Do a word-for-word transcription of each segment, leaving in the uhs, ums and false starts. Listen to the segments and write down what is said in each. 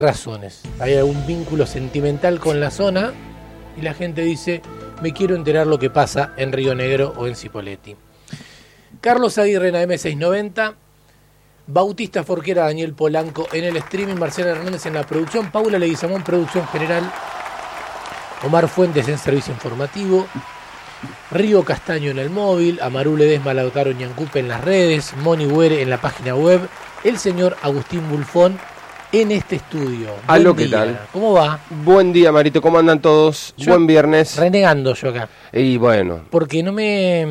razones. Hay algún vínculo sentimental con la zona y la gente dice, me quiero enterar lo que pasa en Río Negro o en Cipolletti. Carlos Aguirre en A M seiscientos noventa, Bautista Forquera, Daniel Polanco en el streaming, Marcela Hernández en la producción, Paula Leguizamón, producción general, Omar Fuentes en servicio informativo, Río Castaño en el móvil, Amaru Ledesma, Lautaro Ñancupe en las redes, Moni Güere en la página web, el señor Agustín Bulfón en este estudio. Aló, ¿qué tal? ¿Cómo va? Buen día, Marito, ¿cómo andan todos? Yo Buen viernes. Renegando yo acá. Y bueno. Porque no me...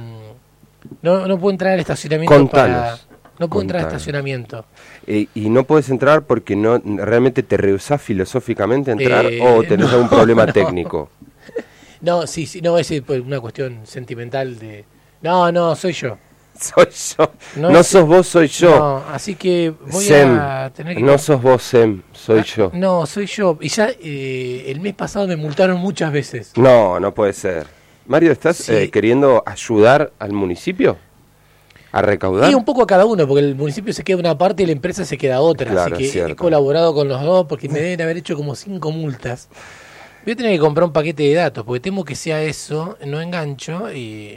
No, no puedo entrar al estacionamiento. Contanos. Para, no puedo Contanos. entrar al estacionamiento. Eh, ¿Y no puedes entrar porque no realmente te rehusás filosóficamente a entrar Eh, o tenés no, algún problema no. técnico? No, sí, sí, no, es pues, una cuestión sentimental de... No, no, soy yo. Soy yo. No No, es- sos vos, soy yo. No, así que voy Sem. a tener que... No sos vos, Sem, soy Ah, yo. No, soy yo. Y ya eh, el mes pasado me multaron muchas veces. No, no puede ser. Mario, ¿estás Sí. eh, queriendo ayudar al municipio a recaudar? Y un poco a cada uno, porque el municipio se queda una parte y la empresa se queda otra. Claro, así que cierto. he colaborado con los dos porque me deben haber hecho como cinco multas. Voy a tener que comprar un paquete de datos porque temo que sea eso, no engancho y...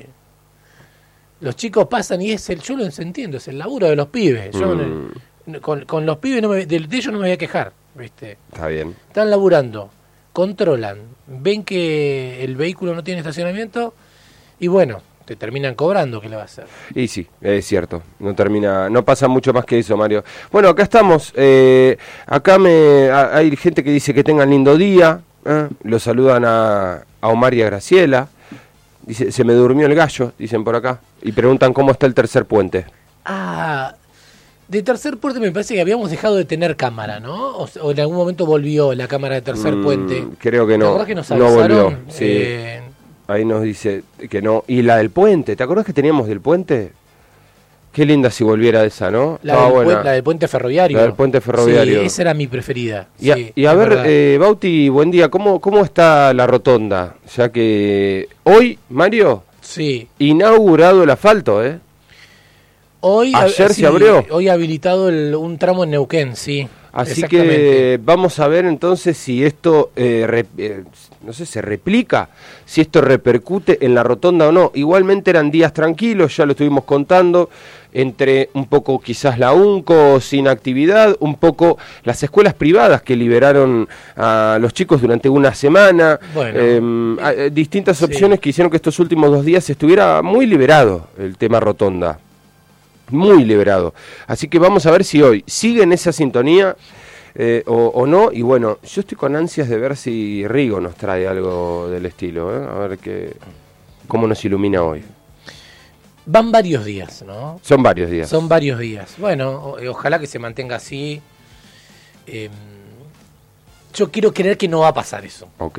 Los chicos pasan y es el, yo lo entiendo, es el laburo de los pibes. Yo Mm. no- con, con los pibes no me, de, de ellos no me voy a quejar, ¿viste? Está bien. Están laburando, controlan, ven que el vehículo no tiene estacionamiento y bueno, te terminan cobrando, ¿qué le va a hacer? Y sí, es cierto, no termina, no pasa mucho más que eso, Mario. Bueno, acá estamos, eh, acá me a- hay gente que dice que tengan lindo día, ¿eh? Lo saludan a, a Omar y a Graciela, dice, se me durmió el gallo, dicen por acá, y preguntan cómo está el tercer puente. Ah, de tercer puente me parece que habíamos dejado de tener cámara, ¿no? O, o en algún momento volvió la cámara de tercer Mm, puente. creo que ¿Te no, acordás que nos no avisaron? volvió, sí. Eh, Ahí nos dice que no. Y la del puente, ¿te acordás que teníamos del puente? Qué linda si volviera esa, ¿no? la, Estaba del buena. puen- la del puente ferroviario. La del puente ferroviario. Sí, esa era mi preferida. Y a, sí, y a es ver, verdad. eh, Bauti, buen día. ¿Cómo, ¿Cómo está la rotonda? Ya que hoy, Mario, Sí. inaugurado el asfalto, ¿eh? Hoy, Ayer sí, se abrió. Hoy ha habilitado el- un tramo en Neuquén, sí. Así exactamente. que vamos a ver entonces si esto, eh, re- eh, no sé, se replica, si esto repercute en la rotonda o no. Igualmente eran días tranquilos, ya lo estuvimos contando, entre un poco quizás la UNCO sin actividad, un poco las escuelas privadas que liberaron a los chicos durante una semana, Bueno. eh, a- eh, distintas Sí. opciones que hicieron que estos últimos dos días estuviera muy liberado el tema rotonda. Muy liberado. Así que vamos a ver si hoy sigue en esa sintonía eh, o, o no. Y bueno, yo estoy con ansias de ver si Rigo nos trae algo del estilo. ¿eh? A ver qué, cómo nos ilumina hoy. Van varios días, ¿no? Son varios días. Son varios días. Bueno, o- ojalá que se mantenga así. Eh, yo quiero creer que no va a pasar eso. Ok.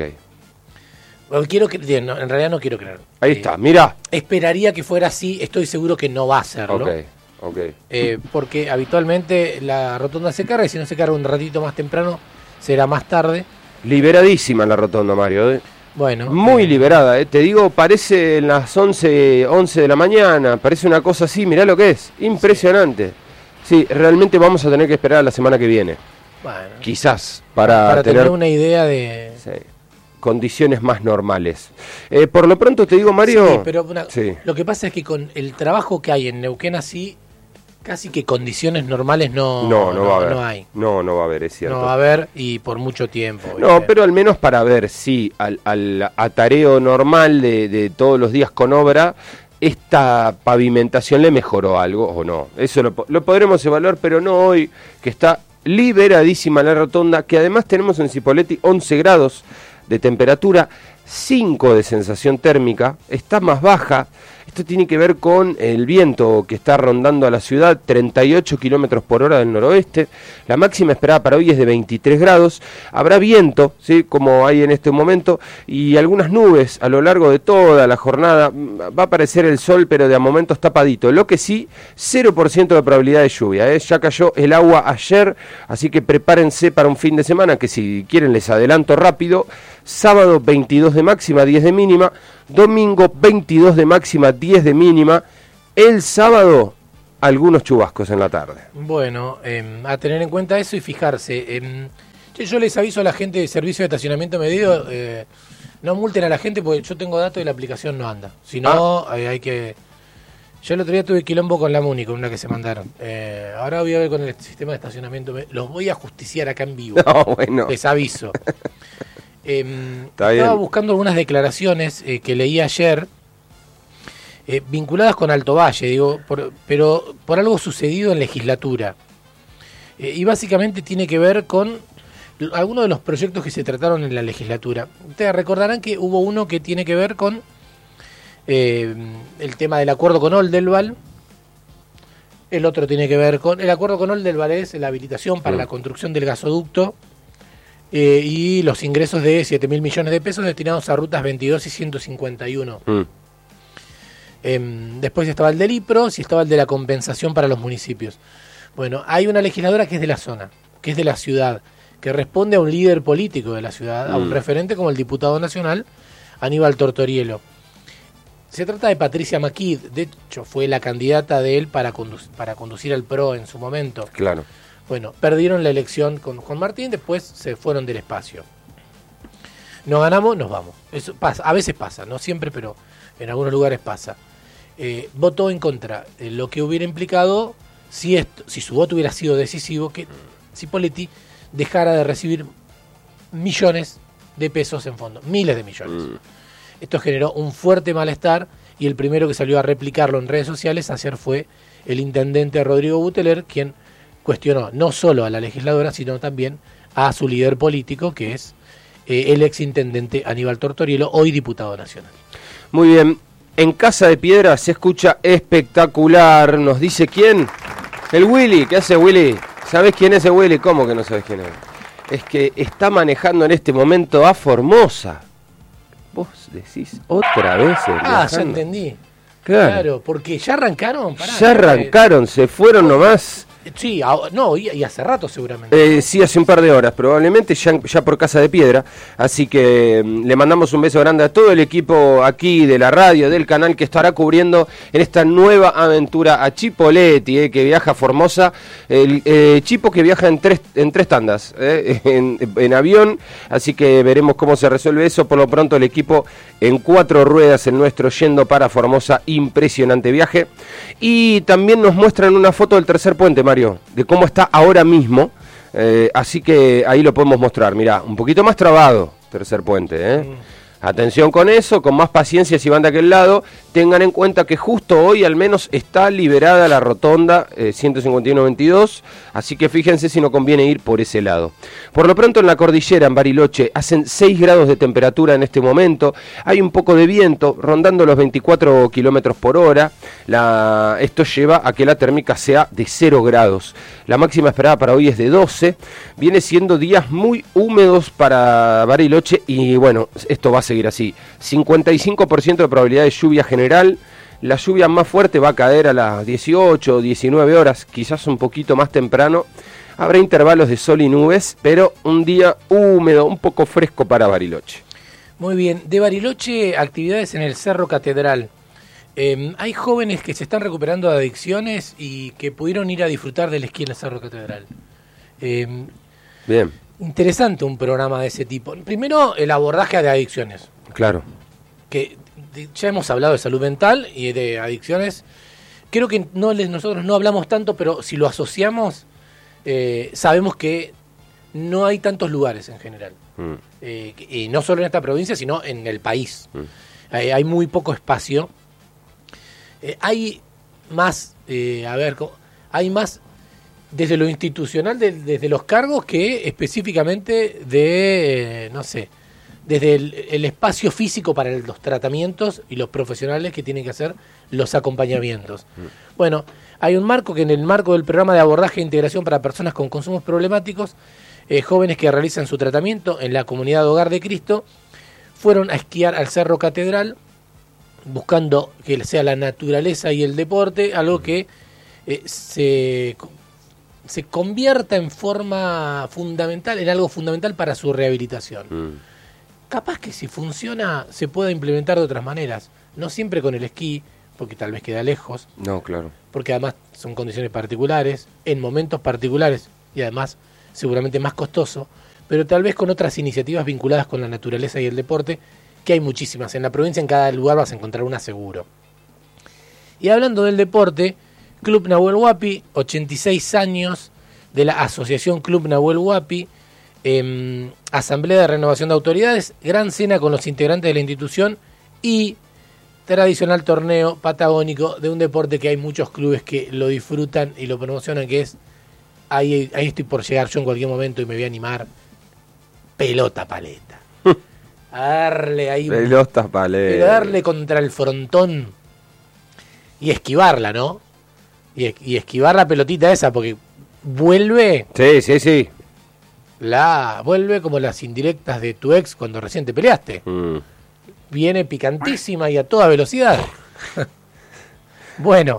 O quiero cre- no, en realidad no quiero creer. Ahí Eh, está, mirá. Esperaría que fuera así, estoy seguro que no va a serlo. Ok, ok. Eh, porque habitualmente la rotonda se carga y si no se carga un ratito más temprano, será más tarde. Liberadísima la rotonda, Mario. ¿eh? Bueno. Muy eh, liberada. ¿eh? Te digo, parece en las once, once de la mañana. Parece una cosa así, mirá lo que es. Impresionante. Sí, realmente vamos a tener que esperar a la semana que viene. Bueno, Quizás, para, para tener tener una idea de... sí, condiciones más normales. Eh, por lo pronto te digo, Mario... Sí, pero una- Sí. lo que pasa es que con el trabajo que hay en Neuquén así, casi que condiciones normales no, no, no, va a haber. no hay. No, no va a haber, es cierto. No va a haber y por mucho tiempo. No, ¿viste? pero al menos para ver si al, al atareo normal de, de todos los días con obra, esta pavimentación le mejoró algo o no. Eso lo, po- lo podremos evaluar, pero no hoy, que está liberadísima la rotonda, que además tenemos en Cipolletti once grados de temperatura, cinco de sensación térmica, está más baja. Esto tiene que ver con el viento que está rondando a la ciudad, treinta y ocho kilómetros por hora del noroeste. La máxima esperada para hoy es de veintitrés grados. Habrá viento, ¿sí? Como hay en este momento, y algunas nubes a lo largo de toda la jornada. Va a aparecer el sol, pero de a momentos tapadito. Lo que sí, cero por ciento de probabilidad de lluvia. ¿eh? Ya cayó el agua ayer, así que prepárense para un fin de semana que si quieren les adelanto rápido. Sábado veintidós de máxima, diez de mínima. Domingo veintidós de máxima, diez de mínima. El sábado algunos chubascos en la tarde. Bueno, eh, a tener en cuenta eso y fijarse. Eh, yo les aviso a la gente de servicio de estacionamiento medido, eh, no multen a la gente porque yo tengo datos y la aplicación no anda. Si no, ah. eh, hay que... Yo el otro día tuve quilombo con la MUNI, con una que se mandaron. Eh, ahora voy a ver con el sistema de estacionamiento. Los voy a justiciar acá en vivo. No, bueno. Les aviso. eh, estaba bien. buscando algunas declaraciones eh, que leí ayer, eh, vinculadas con Alto Valle, digo, por, pero por algo sucedido en legislatura. Eh, y básicamente tiene que ver con algunos de los proyectos que se trataron en la legislatura. Ustedes recordarán que hubo uno que tiene que ver con Eh, el tema del acuerdo con Oldelval. El otro tiene que ver con el acuerdo con Oldelval, es la habilitación para mm. la construcción del gasoducto eh, y los ingresos de siete mil millones de pesos destinados a rutas veintidós y ciento cincuenta y uno. Mm. Eh, después estaba el del IPROS y estaba el de la compensación para los municipios. Bueno, hay una legisladora que es de la zona, que es de la ciudad, que responde a un líder político de la ciudad, mm. a un referente como el diputado nacional Aníbal Tortorielo. Se trata de Patricia Maquid, de hecho fue la candidata de él para, condu- para conducir al P R O en su momento. Claro. Bueno, perdieron la elección con Juan Martín, después se fueron del espacio. No ganamos, nos vamos. Eso pasa, a veces pasa, no siempre, pero en algunos lugares pasa. Eh, votó en contra, eh, lo que hubiera implicado, si, esto, si su voto hubiera sido decisivo, que Cipoletti dejara de recibir millones de pesos en fondo, miles de millones. Mm. Esto generó un fuerte malestar y el primero que salió a replicarlo en redes sociales ayer fue el intendente Rodrigo Buteler, quien cuestionó no solo a la legisladora, sino también a su líder político, que es eh, el exintendente Aníbal Tortorielo, hoy diputado nacional. Muy bien, en Casa de Piedra se escucha espectacular, nos dice quién, el Willy. ¿Qué hace Willy? ¿Sabés quién es el Willy? ¿Cómo que no sabés quién es? Es que está manejando en este momento a Formosa. Vos decís otra vez. Ah, ya entendí. Claro. claro, porque ya arrancaron. Pará, ya arrancaron, eh, se fueron nomás. Sí, no, y, y hace rato seguramente. Eh, sí, hace un par de horas, probablemente ya, ya por Casa de Piedra. Así que um, le mandamos un beso grande a todo el equipo aquí de la radio, del canal, que estará cubriendo en esta nueva aventura a Chipoletti, eh, que viaja a Formosa. El eh, Chipo que viaja en tres, en tres tandas, eh, en, en avión. Así que veremos cómo se resuelve eso. Por lo pronto el equipo en cuatro ruedas, el nuestro, yendo para Formosa. Impresionante viaje. Y también nos muestran una foto del tercer puente, Mario, de cómo está ahora mismo, eh, así que ahí lo podemos mostrar. Mirá, un poquito más trabado, tercer puente, ¿eh? Mm. Atención con eso, con más paciencia si van de aquel lado. Tengan en cuenta que justo hoy al menos está liberada la rotonda eh, ciento cincuenta y uno veintidós, así que fíjense si no conviene ir por ese lado. Por lo pronto en la cordillera, en Bariloche, hacen seis grados de temperatura en este momento. Hay un poco de viento, rondando los veinticuatro kilómetros por hora. La... Esto lleva a que la térmica sea de cero grados. La máxima esperada para hoy es de doce. Viene siendo días muy húmedos para Bariloche y bueno, esto va a seguir así. cincuenta y cinco por ciento de probabilidad de lluvia general. La lluvia más fuerte va a caer a las dieciocho o diecinueve horas, quizás un poquito más temprano. Habrá intervalos de sol y nubes, pero un día húmedo, un poco fresco para Bariloche. Muy bien, de Bariloche, actividades en el Cerro Catedral. Eh, hay jóvenes que se están recuperando de adicciones y que pudieron ir a disfrutar del esquí en el Cerro Catedral. Eh, bien. Interesante un programa de ese tipo. Primero, el abordaje de adicciones. Claro. Que ya hemos hablado de salud mental y de adicciones. Creo que no les, nosotros no hablamos tanto, pero si lo asociamos, eh, sabemos que no hay tantos lugares en general. Mm. Eh, y no solo en esta provincia, sino en el país. Mm. Eh, hay muy poco espacio. Eh, hay más, eh, a ver, hay más desde lo institucional, de, desde los cargos, que específicamente de, eh, no sé, desde el, el espacio físico para el, los tratamientos y los profesionales que tienen que hacer los acompañamientos. Mm. Bueno, hay un marco que en el marco del programa de abordaje e integración para personas con consumos problemáticos, eh, jóvenes que realizan su tratamiento en la comunidad Hogar de Cristo, fueron a esquiar al Cerro Catedral, buscando que sea la naturaleza y el deporte, algo que eh, se... se convierta en forma fundamental, en algo fundamental para su rehabilitación. Mm. Capaz que si funciona se puede implementar de otras maneras, no siempre con el esquí, porque tal vez queda lejos. No, claro. Porque además son condiciones particulares, en momentos particulares y además seguramente más costoso, pero tal vez con otras iniciativas vinculadas con la naturaleza y el deporte, que hay muchísimas. En la provincia, en cada lugar vas a encontrar una seguro. Y hablando del deporte, Club Nahuel Huapi, ochenta y seis años de la Asociación Club Nahuel Huapi, eh, Asamblea de Renovación de Autoridades, gran cena con los integrantes de la institución y tradicional torneo patagónico de un deporte que hay muchos clubes que lo disfrutan y lo promocionan, que es, ahí, ahí estoy por llegar yo en cualquier momento y me voy a animar, pelota paleta. A darle ahí... Pelota paleta. Pero darle contra el frontón y esquivarla, ¿no? Y, y esquivar la pelotita esa, porque vuelve... Sí, sí, sí. La vuelve como las indirectas de tu ex cuando recién te peleaste. Mm. Viene picantísima y a toda velocidad. Bueno,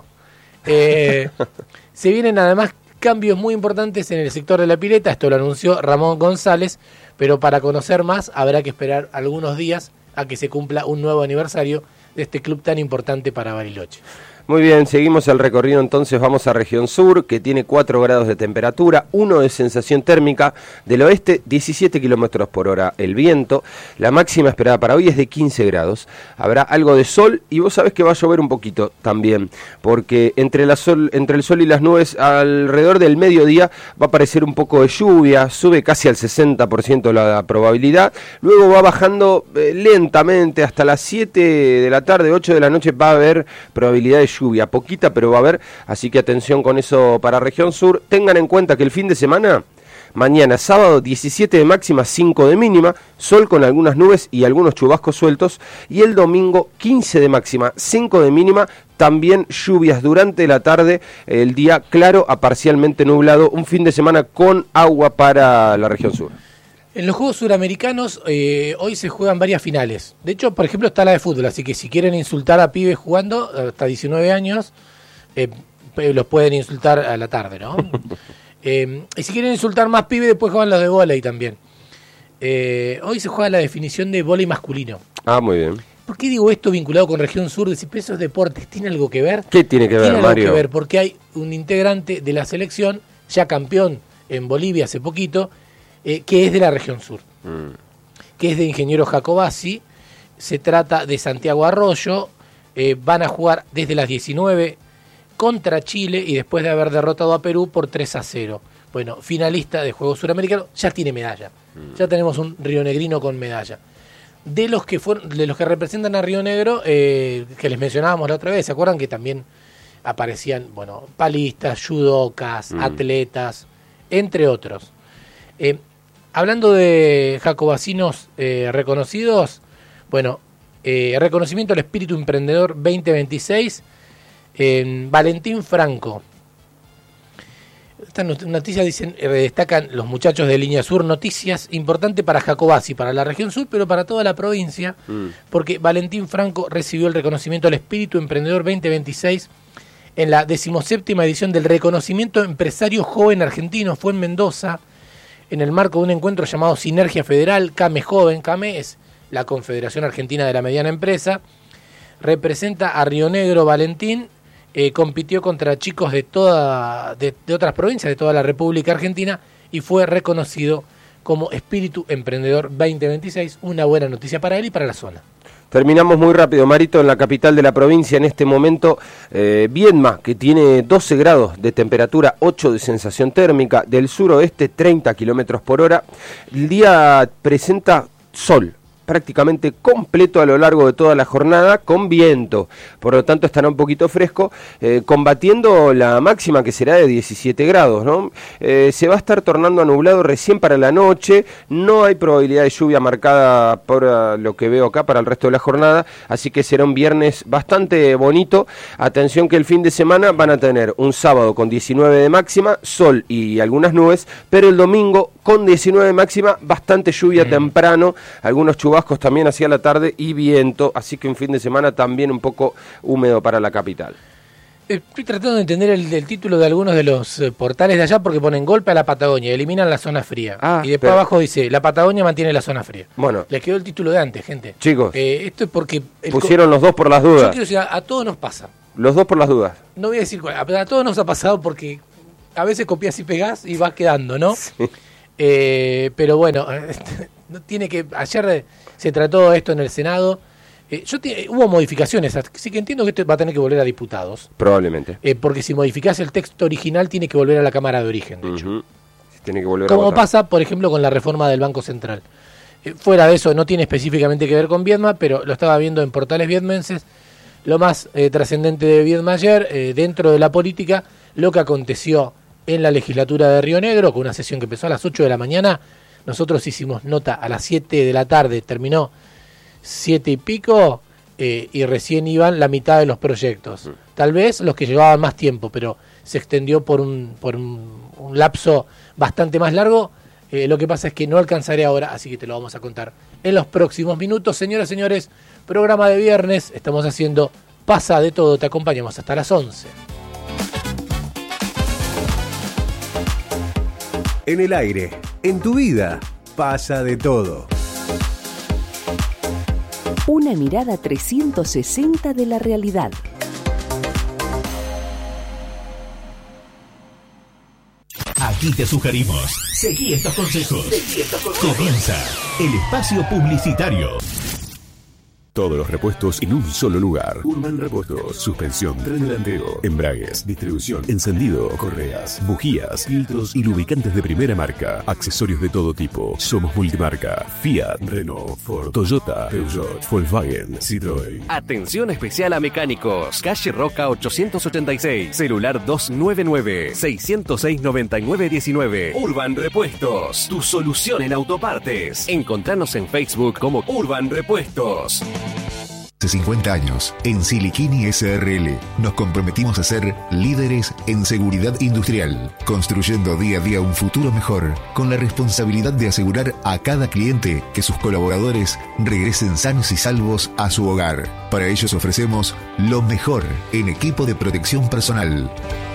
eh, se vienen además cambios muy importantes en el sector de la pileta. Esto lo anunció Ramón González, pero para conocer más habrá que esperar algunos días a que se cumpla un nuevo aniversario de este club tan importante para Bariloche. Muy bien, seguimos el recorrido, entonces vamos a región sur, que tiene cuatro grados de temperatura, uno de sensación térmica, del oeste diecisiete kilómetros por hora el viento, la máxima esperada para hoy es de quince grados, habrá algo de sol y vos sabés que va a llover un poquito también, porque entre, la sol, entre el sol y las nubes alrededor del mediodía va a aparecer un poco de lluvia, sube casi al sesenta por ciento la probabilidad, luego va bajando eh, lentamente hasta las siete de la tarde, ocho de la noche va a haber probabilidad de lluvia, poquita pero va a haber, así que atención con eso para región sur. Tengan en cuenta que el fin de semana, mañana sábado diecisiete de máxima, cinco de mínima, sol con algunas nubes y algunos chubascos sueltos, y el domingo quince de máxima, cinco de mínima, también lluvias durante la tarde, el día claro a parcialmente nublado, un fin de semana con agua para la región sur. En los Juegos Suramericanos eh, hoy se juegan varias finales. De hecho, por ejemplo, está la de fútbol, así que si quieren insultar a pibes jugando hasta diecinueve años, eh, los pueden insultar a la tarde, ¿no? eh, y si quieren insultar más pibes, después juegan los de vóley también. Eh, hoy se juega la definición de vóley masculino. Ah, muy bien. ¿Por qué digo esto vinculado con región sur? Decir, pero esos deportes, ¿tiene algo que ver? ¿Qué tiene que ver, Mario? Tiene algo que ver, porque hay un integrante de la selección, ya campeón en Bolivia hace poquito, Eh, que es de la región sur, mm. que es de Ingeniero Jacobasi. Se trata de Santiago Arroyo. Eh, van a jugar desde las diecinueve contra Chile y después de haber derrotado a Perú por tres a cero. Bueno, finalista de Juegos Suramericanos, ya tiene medalla. Mm. Ya tenemos un rionegrino con medalla. De los que fueron, de los que representan a Río Negro, eh, que les mencionábamos la otra vez, ¿se acuerdan que también aparecían, bueno, palistas, judocas, mm. atletas, entre otros? Eh, Hablando de jacobasinos eh, reconocidos, bueno, eh, reconocimiento al espíritu emprendedor veinte veintiséis, eh, Valentín Franco. Estas noticias dicen, eh, destacan los muchachos de Línea Sur, noticias importantes para Jacobasi, para la región sur, pero para toda la provincia, mm. porque Valentín Franco recibió el reconocimiento al espíritu emprendedor veinte veintiséis en la decimoséptima edición del reconocimiento empresario joven argentino, fue en Mendoza, en el marco de un encuentro llamado Sinergia Federal, CAME Joven. CAME es la Confederación Argentina de la Mediana Empresa. Representa a Río Negro. Valentín eh, compitió contra chicos de, toda, de, de otras provincias, de toda la República Argentina, y fue reconocido como Espíritu Emprendedor veinte veintiséis. Una buena noticia para él y para la zona. Terminamos muy rápido, Marito, en la capital de la provincia en este momento, eh, Viedma, que tiene doce grados de temperatura, ocho de sensación térmica, del suroeste treinta kilómetros por hora. El día presenta sol, prácticamente completo a lo largo de toda la jornada, con viento, por lo tanto estará un poquito fresco, eh, combatiendo la máxima que será de diecisiete grados, ¿no? Eh, se va a estar tornando a nublado recién para la noche, no hay probabilidad de lluvia marcada por uh, lo que veo acá para el resto de la jornada, así que será un viernes bastante bonito. Atención que el fin de semana van a tener un sábado con diecinueve de máxima, sol y algunas nubes, pero el domingo con diecinueve de máxima, bastante lluvia mm. temprano, algunos chubascos también hacia la tarde y viento, así que un fin de semana también un poco húmedo para la capital. Estoy tratando de entender el, el título de algunos de los eh, portales de allá porque ponen golpe a la Patagonia, eliminan la zona fría. Ah, y después pero... abajo dice, la Patagonia mantiene la zona fría. Bueno. Les quedó el título de antes, gente. Chicos. Eh, esto es porque... El pusieron co- los dos por las dudas. Yo quiero decir, a, a todos nos pasa. Los dos por las dudas. No voy a decir cuál, a, a todos nos ha pasado porque a veces copias y pegás y vas quedando, ¿no? Sí. Eh, pero bueno, no tiene que... Ayer se trató esto en el Senado. Eh, yo te, hubo modificaciones, así que entiendo que esto va a tener que volver a diputados. Probablemente. Eh, porque si modificás el texto original, tiene que volver a la Cámara de Origen, de hecho. Uh-huh. Tiene que volver Como a votar. pasa, por ejemplo, con la reforma del Banco Central. Eh, fuera de eso, no tiene específicamente que ver con Viedma, pero lo estaba viendo en portales viedmenses. Lo más eh, trascendente de Viedma ayer, eh, dentro de la política, lo que aconteció en la legislatura de Río Negro, con una sesión que empezó a las ocho de la mañana. Nosotros hicimos nota a las siete de la tarde, terminó siete y pico, eh, y recién iban la mitad de los proyectos. Tal vez los que llevaban más tiempo, pero se extendió por un, por un, un lapso bastante más largo. Eh, lo que pasa es que no alcanzaré ahora, así que te lo vamos a contar en los próximos minutos. Señoras y señores, programa de viernes, estamos haciendo Pasa de Todo, te acompañamos hasta las once. En el aire, en tu vida, pasa de todo. Una mirada trescientos sesenta de la realidad. Aquí te sugerimos, seguí estos consejos. Seguí estos consejos. Comienza el espacio publicitario. Todos los repuestos en un solo lugar. Urban Repuestos. Suspensión, tren delantero, embragues, distribución, encendido, correas, bujías, filtros y lubricantes de primera marca. Accesorios de todo tipo. Somos multimarca. Fiat, Renault, Ford, Toyota, Peugeot, Volkswagen, Citroën. Atención especial a mecánicos. Calle Roca ochocientos ochenta y seis. Celular dos nueve nueve, seis cero seis, nueve nueve uno nueve. Urban Repuestos. Tu solución en autopartes. Encontranos en Facebook como Urban Repuestos. Hace cincuenta años, en Siliquini S R L, nos comprometimos a ser líderes en seguridad industrial, construyendo día a día un futuro mejor, con la responsabilidad de asegurar a cada cliente que sus colaboradores regresen sanos y salvos a su hogar. Para ellos ofrecemos lo mejor en equipo de protección personal.